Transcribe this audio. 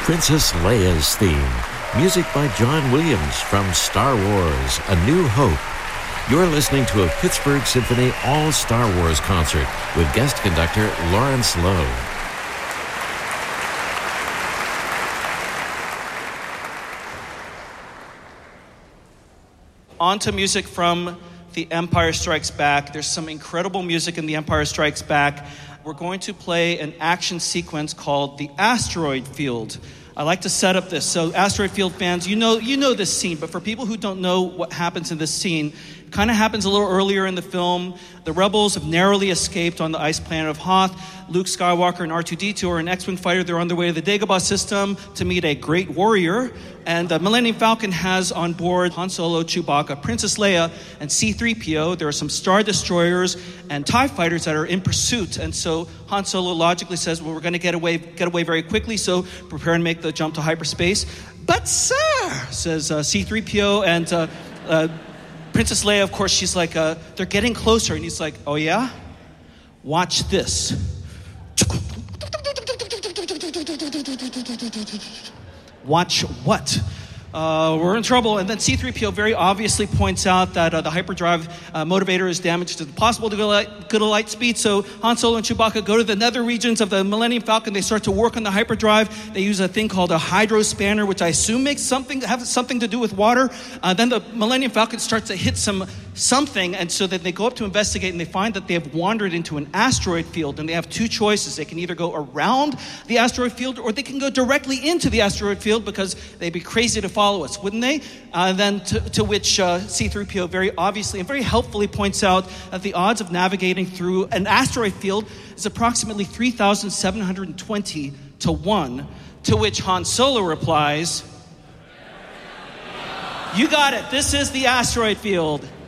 Princess Leia's theme. Music by John Williams from Star Wars, A New Hope. You're listening to a Pittsburgh Symphony All-Star Wars concert with guest conductor Lawrence Lowe. On to music from The Empire Strikes Back. There's some incredible music in The Empire Strikes Back. We're going to play an action sequence called The Asteroid Field. I like to set up this. So Asteroid Field fans, you know this scene, but for people who don't know what happens in this scene, it kind of happens a little earlier in the film. The rebels have narrowly escaped on the ice planet of Hoth. Luke Skywalker and R2-D2 are an X-Wing fighter. They're on their way to the Dagobah system to meet a great warrior. And the Millennium Falcon has on board Han Solo, Chewbacca, Princess Leia, and C-3PO. There are some Star Destroyers and TIE fighters that are in pursuit. And so Han Solo logically says, well, we're going to get away very quickly, so prepare and make the jump to hyperspace. But sir, says C-3PO, and Princess Leia, of course, she's like, they're getting closer. And he's like, oh yeah? Watch this. Watch what? We're in trouble. And then C-3PO very obviously points out that the hyperdrive motivator is damaged to the possible to go at light speed. So Han Solo and Chewbacca go to the nether regions of the Millennium Falcon. They start to work on the hyperdrive. They use a thing called a hydro spanner, which I assume has something to do with water. Then the Millennium Falcon starts to hit something, and so that they go up to investigate, and they find that they have wandered into an asteroid field, and they have two choices. They can either go around the asteroid field, or they can go directly into the asteroid field, because they'd be crazy to follow us, wouldn't they? Then to which C-3PO very obviously and very helpfully points out that the odds of navigating through an asteroid field is approximately 3,720 to 1, to which Han Solo replies, "You got it. This is the asteroid field."